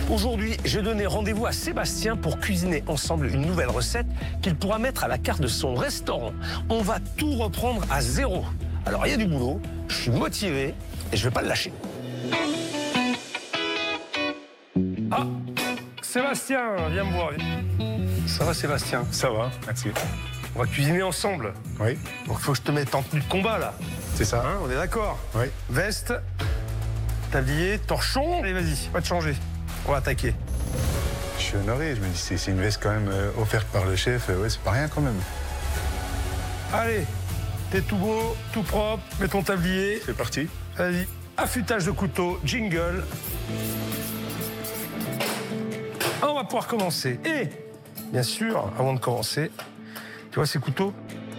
Aujourd'hui, j'ai donné rendez-vous à Sébastien pour cuisiner ensemble une nouvelle recette qu'il pourra mettre à la carte de son restaurant. On va tout reprendre à zéro. Alors, il y a du boulot, je suis motivé et je vais pas le lâcher. Ah, Sébastien, viens me voir. Ça va, Sébastien? Ça va, merci. On va cuisiner ensemble. Oui. Donc, il faut que je te mette en tenue de combat, là. C'est ça. Hein, on est d'accord? Oui. Veste, tablier, torchon. Allez, vas-y, pas de changer. On va attaquer. Je suis honoré, je me dis, c'est une veste quand même offerte par le chef. Ouais, c'est pas rien quand même. Allez, t'es tout beau, tout propre, mets ton tablier. C'est parti. Vas-y, affûtage de couteau, jingle. On va pouvoir commencer. Et, bien sûr, avant de commencer, tu vois ces couteaux?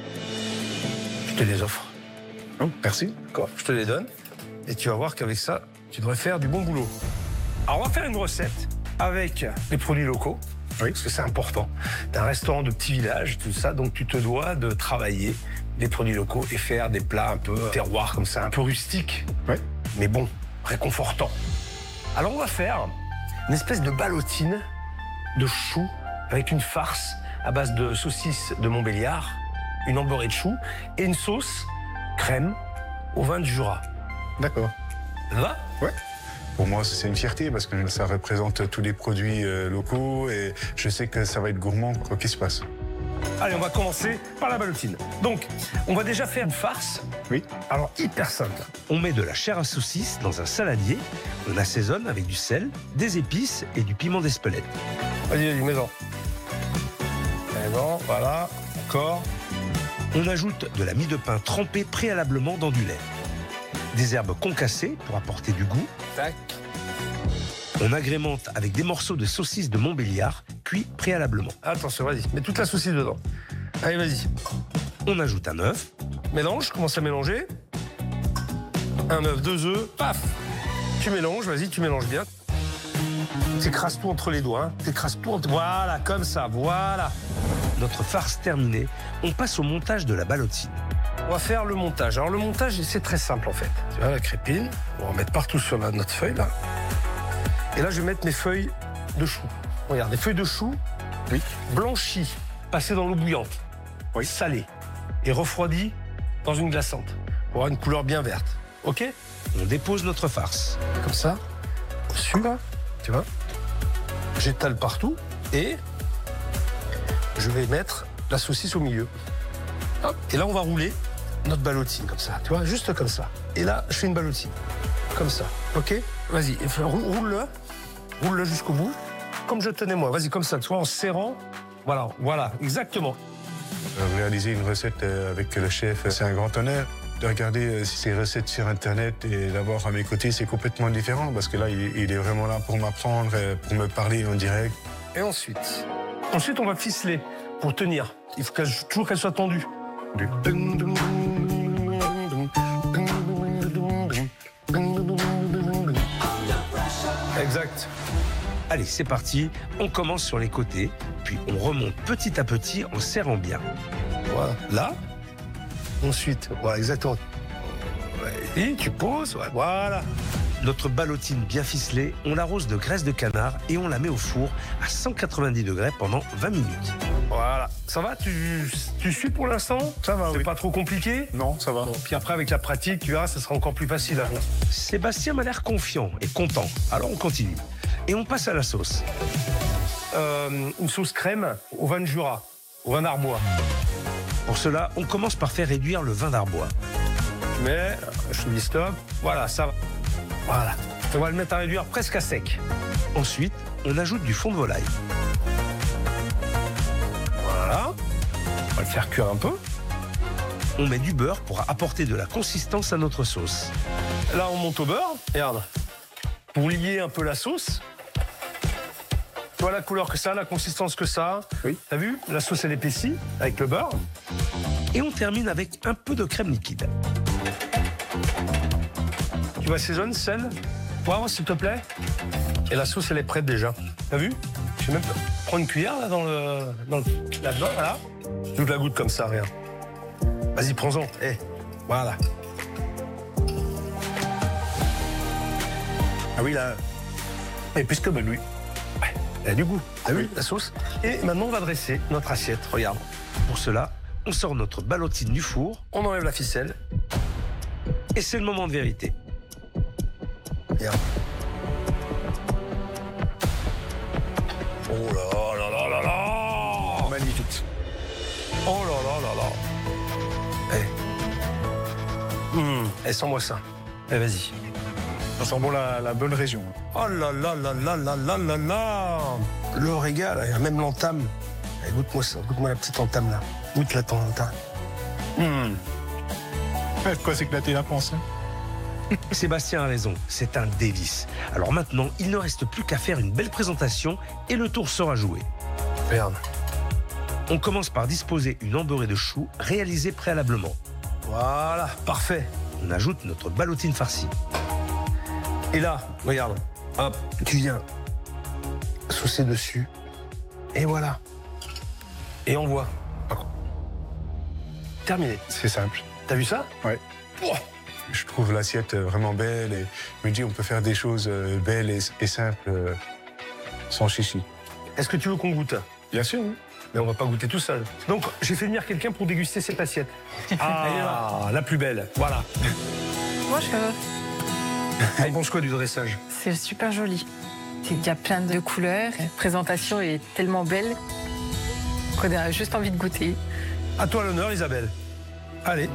Je te les offre. Oh, merci. D'accord, je te les donne. Et tu vas voir qu'avec ça, tu devrais faire du bon boulot. Alors, on va faire une recette avec les produits locaux. Oui. Parce que c'est important. T'as un restaurant de petit village, tout ça, donc tu te dois de travailler les produits locaux et faire des plats un peu terroirs comme ça, un peu rustiques. Oui. Mais bon, réconfortant. Alors, on va faire une espèce de ballotine de choux avec une farce à base de saucisses de Montbéliard, une embeurrée de choux et une sauce crème au vin du Jura. D'accord. Ça va? Ouais. Pour moi, c'est une fierté parce que ça représente tous les produits locaux et je sais que ça va être gourmand quoi qu'il se passe. Allez, on va commencer par la ballotine. Donc, on va déjà faire une farce. Oui. Alors, hyper simple. On met de la chair à saucisse dans un saladier. On assaisonne avec du sel, des épices et du piment d'Espelette. Vas-y, mets-en. Mets-en, voilà, encore. On ajoute de la mie de pain trempée préalablement dans du lait. Des herbes concassées pour apporter du goût. Tac. On agrémente avec des morceaux de saucisse de Montbéliard cuits préalablement. Attention, vas-y, mets toute la saucisse dedans. Allez, vas-y. On ajoute un œuf. Mélange, commence à mélanger. Un œuf, 2 œufs, paf. Tu mélanges, vas-y, tu mélanges bien. T'écrases tout entre les doigts, hein. T'écrases tout entre... Voilà, comme ça, voilà. Notre farce terminée, on passe au montage de la ballotine. On va faire le montage. Alors le montage, c'est très simple en fait. Tu vois la crépine, on va en mettre partout sur notre feuille là. Et là, je vais mettre mes feuilles de choux. Regarde, des feuilles de choux, Oui. blanchies, passées dans l'eau bouillante, Oui. salées et refroidies dans une glaçante pour avoir une couleur bien verte. Ok? On dépose notre farce. Comme ça, dessus là, tu vois. J'étale partout et je vais mettre la saucisse au milieu. Hop. Et là, on va rouler notre ballotine comme ça, tu vois, juste comme ça. Et là, je fais une ballotine, comme ça, ok? Vas-y, roule-le, roule-le jusqu'au bout, comme je tenais moi. Vas-y, comme ça, tu vois, en serrant. Voilà, voilà, exactement. Réaliser une recette avec le chef, c'est un grand honneur. De regarder ses recettes sur Internet et d'avoir à mes côtés, c'est complètement différent parce que là, il est vraiment là pour m'apprendre, pour me parler en direct. Et ensuite, on va ficeler pour tenir. Il faut toujours qu'elle soit tendue. Exact. Allez, c'est parti. On commence sur les côtés, puis on remonte petit à petit en serrant bien. Voilà. Là. Ensuite, voilà, exactement. Et tu poses, ouais, voilà. Notre ballotine bien ficelée, on l'arrose de graisse de canard et on la met au four à 190 degrés pendant 20 minutes. Voilà. Ça va? Tu suis pour l'instant? Ça va, C'est oui. pas trop compliqué? Non, ça va. Bon, puis après, avec la pratique, tu verras, ça sera encore plus facile. Hein. Sébastien m'a l'air confiant et content. Alors, on continue. Et on passe à la sauce. Une sauce crème au vin de Jura, au vin d'Arbois. Pour cela, on commence par faire réduire le vin d'Arbois. Mais, je te dis stop. Voilà, ça va. Voilà. On va le mettre à réduire presque à sec. Ensuite, on ajoute du fond de volaille. Voilà. On va le faire cuire un peu. On met du beurre pour apporter de la consistance à notre sauce. Là, on monte au beurre. Regarde. Pour lier un peu la sauce. Tu vois la couleur que ça, la consistance que ça. Oui. T'as vu? La sauce, elle épaissit avec le beurre. Et on termine avec un peu de crème liquide. Tu assaisonnes, sel, poivre, s'il te plaît. Et la sauce, elle est prête déjà. T'as vu? Je vais même prendre une cuillère là, là-dedans, voilà. Je la goûte comme ça, rien. Vas-y, prends-en. Voilà. Ah oui, là. Et puisque lui, Elle a du goût. T'as vu la sauce? Et maintenant, on va dresser notre assiette. Regarde. Pour cela, on sort notre ballotine du four On enlève la ficelle. et c'est le moment de vérité. Regarde. Oh là là là là là! Magnifique. Oh là là là là! Eh, sens-moi ça. Eh, vas-y. Ça sent bon la bonne région. Oh là là là là là là là là! Le régal, il y a même l'entame. Eh, goûte-moi ça, goûte-moi la petite entame là. Goûte la ton entame. De quoi s'éclater la panse. Sébastien a raison, c'est un délice. Alors maintenant, il ne reste plus qu'à faire une belle présentation et le tour sera joué. Regarde. On commence par disposer une embeurrée de choux réalisée préalablement. Voilà, parfait. On ajoute notre ballotine farcie. Et là, regarde. Hop, tu viens saucer dessus. Et voilà. Et on voit. Terminé. C'est simple. T'as vu ça? Ouais. Oh. Je trouve l'assiette vraiment belle et je me dis on peut faire des choses belles et simples sans chichi. Est-ce que tu veux qu'on goûte? Bien sûr, oui. Mais on va pas goûter tout seul. Donc, j'ai fait venir quelqu'un pour déguster cette assiette. Ah, la plus belle. Voilà. Bonjour. Elle pense quoi du dressage? C'est super joli. Il y a plein de couleurs. La présentation est tellement belle qu'on a juste envie de goûter. À toi l'honneur, Isabelle. Allez.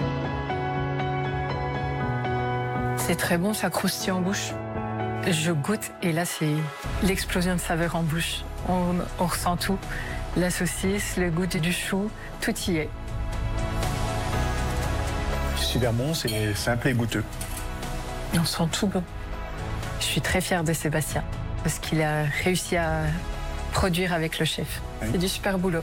C'est très bon, ça croustille en bouche. Je goûte et là, c'est l'explosion de saveurs en bouche. On ressent tout. La saucisse, le goût du chou, tout y est. Super bon, c'est simple et goûteux. On sent tout bon. Je suis très fière de Sébastien parce qu'il a réussi à produire avec le chef. Oui. C'est du super boulot.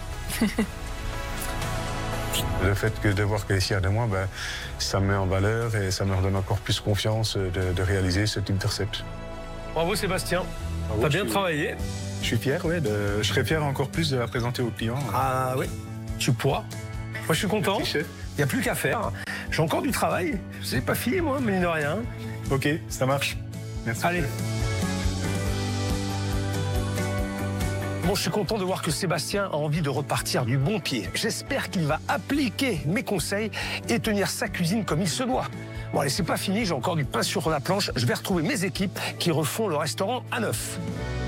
Le fait de voir qu'elle est fière de moi, ça me met en valeur et ça me redonne encore plus confiance de réaliser ce type de recette. Bravo Sébastien. Bravo, T'as bien travaillé. Je suis fier, ouais. Je serais fier encore plus de la présenter aux clients. Ah oui, tu pourras. Moi, je suis content. Merci, chef. Il n'y a plus qu'à faire. J'ai encore du travail. C'est pas fini, moi, mais mine de rien. Ok, ça marche. Merci. Allez. Bon, je suis content de voir que Sébastien a envie de repartir du bon pied. J'espère qu'il va appliquer mes conseils et tenir sa cuisine comme il se doit. Bon, allez, c'est pas fini, j'ai encore du pain sur la planche. Je vais retrouver mes équipes qui refont le restaurant à neuf.